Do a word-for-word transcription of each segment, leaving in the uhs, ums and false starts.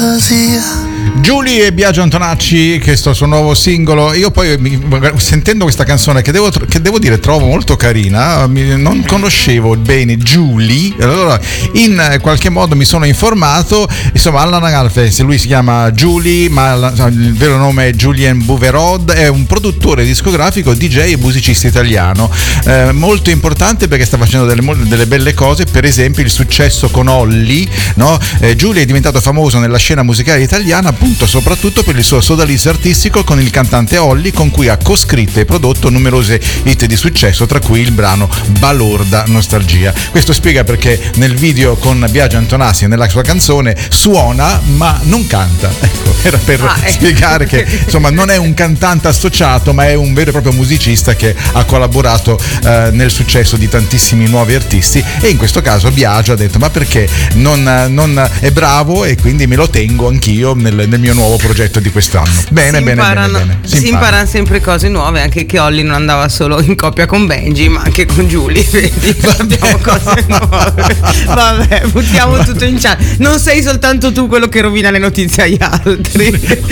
Giulia e Biagio Antonacci, questo suo nuovo singolo. Io poi mi, sentendo questa canzone che devo, che devo dire trovo molto carina, mi, non conoscevo bene Julie, allora in qualche modo mi sono informato. Insomma, Allan Alfes, lui si chiama Julie, ma il vero nome è Julien Bouverod, è un produttore discografico, D J e musicista italiano, eh, molto importante perché sta facendo delle, delle belle cose, per esempio il successo con Olly, no? eh, Julie è diventato famoso nella scena musicale italiana appunto soprattutto per il suo sodalizio artistico con il cantante Olly, con cui ha coscritto e prodotto numerose hit di successo, tra cui il brano Balorda Nostalgia. Questo spiega perché nel video con Biagio Antonacci nella sua canzone suona ma non canta. Ecco, era per ah, eh. spiegare che insomma non è un cantante associato, ma è un vero e proprio musicista che ha collaborato eh, nel successo di tantissimi nuovi artisti, e in questo caso Biagio ha detto ma perché non, non è bravo e quindi me lo tengo anch'io nel, nel mio nuovo progetto di quest'anno. Bene, si bene, imparano, bene, bene. Si, si imparano sempre cose nuove, anche che Olly non andava solo in coppia con Benji, ma anche con Julie, vedi? Abbiamo cose nuove. Vabbè, buttiamo Vabbè. tutto in chat. Non sei soltanto tu quello che rovina le notizie agli altri.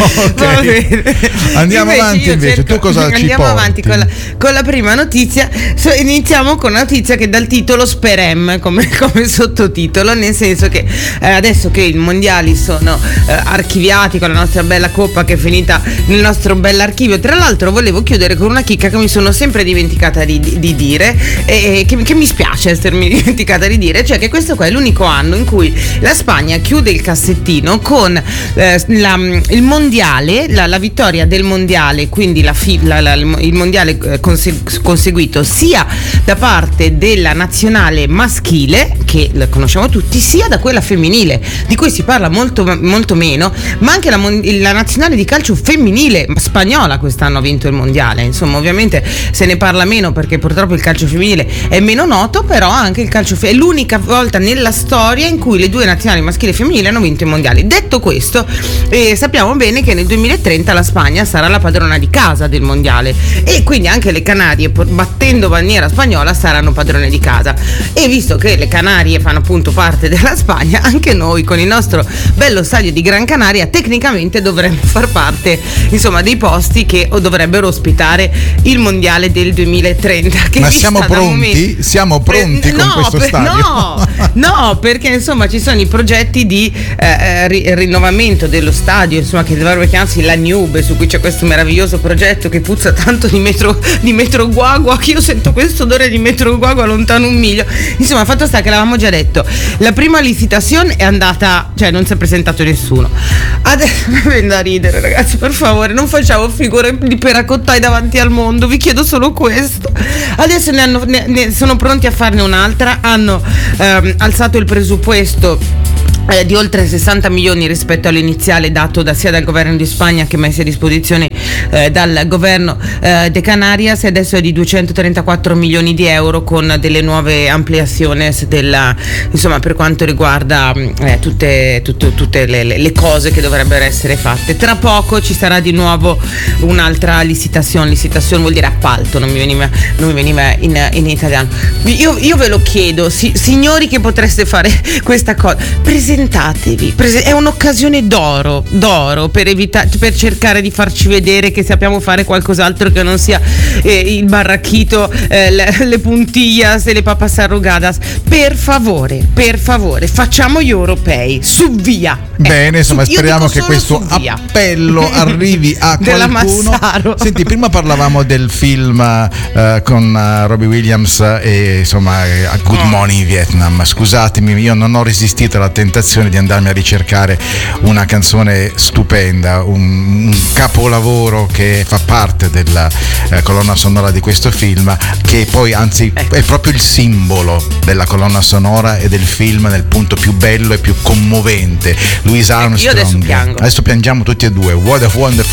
Okay. Andiamo invece avanti invece, cerco, tu cosa andiamo ci porti? avanti con la, con la prima notizia. So, iniziamo con una notizia che dal titolo Sperem come, come sottotitolo, nel senso che eh, adesso che i mondiali sono eh, archiviati con la nostra bella coppa che è finita nel nostro bell'archivio, tra l'altro volevo chiudere con una chicca che mi sono sempre dimenticata di, di, di dire e, e che, che mi spiace essermi dimenticata di dire, cioè che questo qua è l'unico anno in cui la Spagna chiude il cassettino con eh, la, il mondiale, la, la vittoria del mondiale, quindi la, la, la, il mondiale consegu- conseguito sia da parte della nazionale maschile, che la conosciamo tutti, sia da quella femminile, di cui si parla molto, molto meno, ma anche la, la nazionale di calcio femminile spagnola quest'anno ha vinto il mondiale. Insomma, ovviamente se ne parla meno perché purtroppo il calcio femminile è meno noto, però anche il calcio fe- è l'unica volta nella storia in cui le due nazionali maschile e femminile hanno vinto i mondiali. Detto questo, eh, sappiamo bene che nel duemilatrenta la Spagna sarà la padrona di casa del mondiale, e quindi anche le Canarie, battendo bandiera spagnola, saranno padrone di casa. E visto che le Canarie fanno appunto parte della Spagna, anche noi con il nostro bello stadio di Gran Canaria tecnicamente dovremmo far parte, insomma, dei posti che dovrebbero ospitare il mondiale del duemilatrenta. Che ma siamo pronti? Momento... siamo pronti per... con no, questo per... stadio? No, no, perché insomma ci sono i progetti di eh, ri- rinnovamento dello stadio, insomma, che dovrebbe chiamarsi la Nube, su cui c'è questo meraviglioso progetto che puzza tanto di metro, di metro guagua, che io sento questo odore di metro guagua lontano un miglio. Insomma, fatto sta che l'avevamo già detto, la prima licitazione è andata, cioè non si è presentato nessuno. Adesso mi viene da ridere, ragazzi, per favore, non facciamo figure di peracottai davanti al mondo, vi chiedo solo questo. Adesso ne, hanno, ne, ne sono pronti a farne un'altra, hanno ehm, alzato il presupposto Eh, di oltre sessanta milioni rispetto all'iniziale dato da, sia dal governo di Spagna che messi a disposizione eh, dal governo eh, de Canarias, e adesso è di duecentotrentaquattro milioni di euro con delle nuove ampliaciones della, insomma, per quanto riguarda eh, tutte, tutte, tutte le, le cose che dovrebbero essere fatte. Tra poco ci sarà di nuovo un'altra licitazione, licitazione vuol dire appalto, non mi veniva, non mi veniva in, in italiano. Io, io ve lo chiedo, si, signori che potreste fare questa cosa, presentatevi, Prese- è un'occasione d'oro, d'oro per evitare, per cercare di farci vedere che sappiamo fare qualcos'altro che non sia eh, il barrachito, eh, le, le puntillas e le papas arrugadas. Per favore, per favore, facciamo gli europei, su via. Bene, eh, insomma, su, speriamo che questo appello arrivi a della qualcuno. Massaro. Senti, prima parlavamo del film uh, con uh, Robbie Williams e insomma uh, Good Morning Vietnam. Scusatemi, io non ho resistito alla tentazione di andarmi a ricercare una canzone stupenda, un, un capolavoro che fa parte della eh, colonna sonora di questo film, che poi anzi è proprio il simbolo della colonna sonora e del film nel punto più bello e più commovente. Louis Armstrong. Io adesso piango. Adesso piangiamo tutti e due. What a Wonderful